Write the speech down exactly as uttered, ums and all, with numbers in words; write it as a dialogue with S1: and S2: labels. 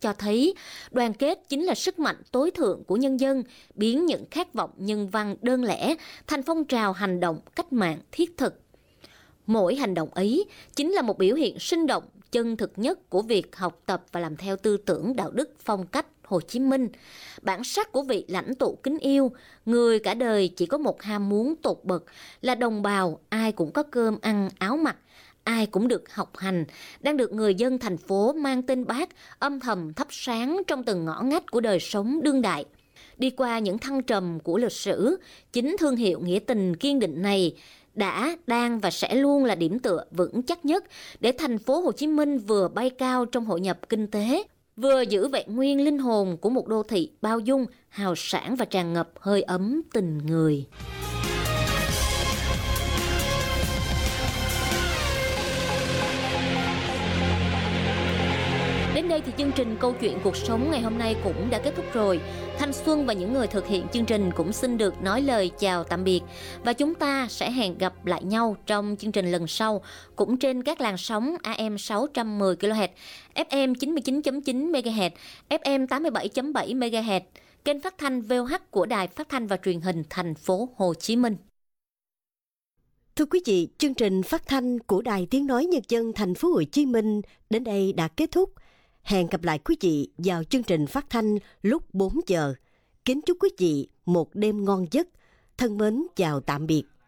S1: cho thấy đoàn kết chính là sức mạnh tối thượng của nhân dân, biến những khát vọng nhân văn đơn lẻ thành phong trào hành động cách mạng thiết thực. Mỗi hành động ấy chính là một biểu hiện sinh động, chân thực nhất của việc học tập và làm theo tư tưởng đạo đức phong cách Hồ Chí Minh. Bản sắc của vị lãnh tụ kính yêu, người cả đời chỉ có một ham muốn tột bậc là đồng bào, ai cũng có cơm ăn áo mặc, ai cũng được học hành, đang được người dân thành phố mang tên Bác âm thầm thắp sáng trong từng ngõ ngách của đời sống đương đại. Đi qua những thăng trầm của lịch sử, chính thương hiệu nghĩa tình kiên định này đã, đang và sẽ luôn là điểm tựa vững chắc nhất để thành phố Hồ Chí Minh vừa bay cao trong hội nhập kinh tế, vừa giữ vẹn nguyên linh hồn của một đô thị bao dung, hào sảng và tràn ngập hơi ấm tình người. Đến đây thì chương trình Câu chuyện cuộc sống ngày hôm nay cũng đã kết thúc rồi. Thanh Xuân và những người thực hiện chương trình cũng xin được nói lời chào tạm biệt. Và chúng ta sẽ hẹn gặp lại nhau trong chương trình lần sau, cũng trên các làn sóng a em sáu trăm mười ki lô héc, ép em chín mươi chín phẩy chín mê ga héc, ép em tám mươi bảy phẩy bảy mê ga héc, kênh phát thanh vê o hát của Đài Phát thanh và Truyền hình Thành phố Hồ Chí Minh.
S2: Thưa quý vị, chương trình phát thanh của Đài Tiếng nói Nhân dân Thành phố Hồ Chí Minh đến đây đã kết thúc. Hẹn gặp lại quý vị vào chương trình phát thanh lúc bốn giờ. Kính chúc quý vị một đêm ngon giấc. Thân mến chào tạm biệt.